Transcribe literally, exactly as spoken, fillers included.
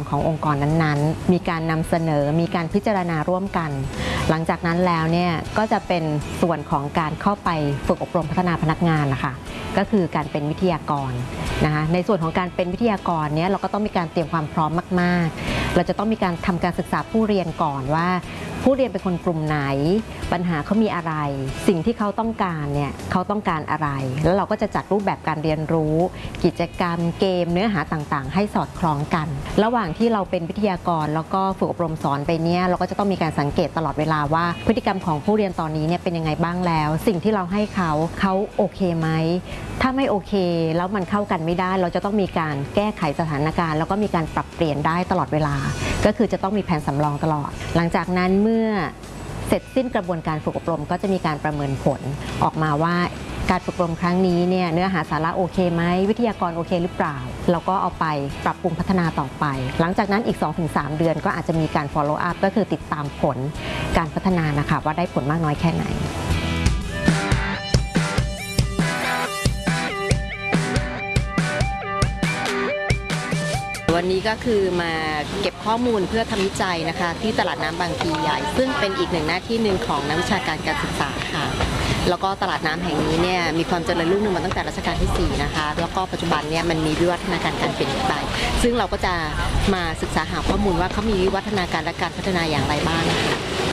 ขององค์กรนั้นๆมีการนำเสนอมีการพิจารณาร่วมกันหลังจากนั้นแล้วเนี่ยก็จะเป็นส่วนของการเข้าไปฝึกอบรมพัฒนาพนักงานนะคะก็คือการเป็นวิทยากรนะคะในส่วนของการเป็นวิทยากรเนี่ยเราก็ต้องมีการเตรียมความพร้อมมากๆเราจะต้องมีการทำการศึกษาผู้เรียนก่อนว่าผู้เรียนเป็นคนกลุ่มไหนปัญหาเขามีอะไรสิ่งที่เขาต้องการเนี่ยเขาต้องการอะไรแล้วเราก็จะจัดรูปแบบการเรียนรู้กิจกรรมเกมเนื้อหาต่างๆให้สอดคล้องกันระหว่างที่เราเป็นวิทยากรแล้วก็ฝึกอบรมสอนไปเนี่ยเราก็จะต้องมีการสังเกตตลอดเวลาว่าพฤติกรรมของผู้เรียนตอนนี้เนี่ยเป็นยังไงบ้างแล้วสิ่งที่เราให้เขาเขาโอเคไหมถ้าไม่โอเคแล้วมันเข้ากันไม่ได้เราจะต้องมีการแก้ไขสถานการณ์แล้วก็มีการปรับเปลี่ยนได้ตลอดเวลาก็คือจะต้องมีแผนสำรองตลอดหลังจากนั้นเมื่อเสร็จสิ้นกระบวนการฝึกอบรมก็จะมีการประเมินผลออกมาว่าการฝึกอบรมครั้งนี้เนี่ยเนื้อหาสาระโอเคไหมวิทยากรโอเคหรือเปล่าเราก็เอาไปปรับปรุงพัฒนาต่อไปหลังจากนั้นอีก สองถึงสาม เดือนก็อาจจะมีการ follow up ก็คือติดตามผลการพัฒนานะคะว่าได้ผลมากน้อยแค่ไหนวันนี้ก็คือมาเก็บข้อมูลเพื่อทำวิจัยนะคะที่ตลาดน้ำบางพลีใหญ่ซึ่งเป็นอีกหนึ่งหน้าที่หนึ่งของนักวิชาการการศึกษาค่ะแล้วก็ตลาดน้ำแห่งนี้เนี่ยมีความเจริญรุ่งเรืองมาตั้งแต่รัชกาลที่สี่นะคะแล้วก็ปัจจุบันเนี่ยมันมีวิวัฒนาการการเปลี่ยนไปซึ่งเราก็จะมาศึกษาหาข้อมูลว่าเขามีวิวัฒนาการและการพัฒนาอย่างไรบ้างนะคะ